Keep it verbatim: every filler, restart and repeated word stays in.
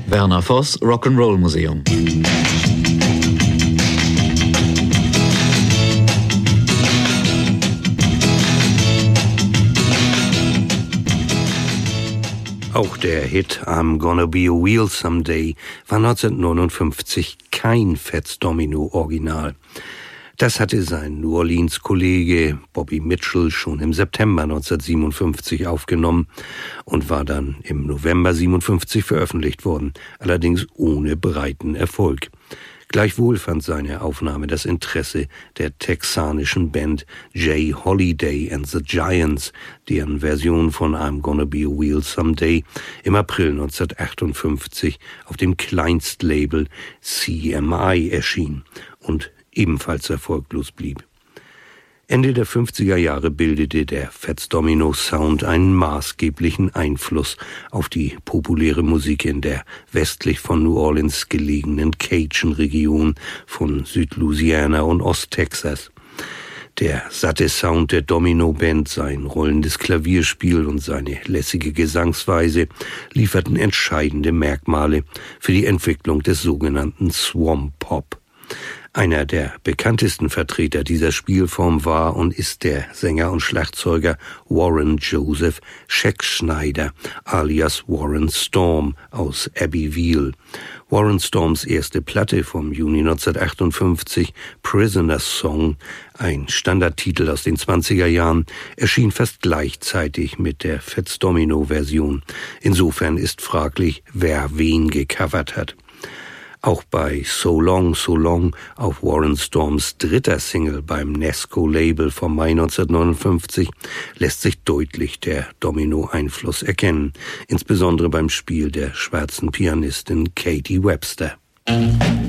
Werner Voss, Rock'n'Roll Museum. Auch der Hit I'm Gonna Be a Wheel Someday war neunzehnhundertneunundfünfzig kein Fats Domino Original. Das hatte sein New Orleans-Kollege Bobby Mitchell schon im September neunzehnhundertsiebenundfünfzig aufgenommen und war dann im November siebenundfünfzig veröffentlicht worden, allerdings ohne breiten Erfolg. Gleichwohl fand seine Aufnahme das Interesse der texanischen Band Jay Holiday and the Giants, deren Version von I'm Gonna Be a Wheel Someday im April neunzehnhundertachtundfünfzig auf dem Kleinstlabel C M I erschien und ebenfalls erfolglos blieb. Ende der fünfziger Jahre bildete der Fats Domino Sound einen maßgeblichen Einfluss auf die populäre Musik in der westlich von New Orleans gelegenen Cajun-Region von Südlouisiana und Osttexas. Der satte Sound der Domino-Band, sein rollendes Klavierspiel und seine lässige Gesangsweise lieferten entscheidende Merkmale für die Entwicklung des sogenannten Swamp Pop. Einer der bekanntesten Vertreter dieser Spielform war und ist der Sänger und Schlagzeuger Warren Joseph Scheckschneider alias Warren Storm aus Abbeville. Warren Storms erste Platte vom Juni neunzehnhundertachtundfünfzig, Prisoner's Song, ein Standardtitel aus den zwanziger Jahren, erschien fast gleichzeitig mit der Fats Domino-Version. Insofern ist fraglich, wer wen gecovert hat. Auch bei So Long, So Long auf Warren Storms dritter Single beim Nesco-Label vom Mai neunzehnhundertneunundfünfzig lässt sich deutlich der Domino-Einfluss erkennen, insbesondere beim Spiel der schwarzen Pianistin Katie Webster.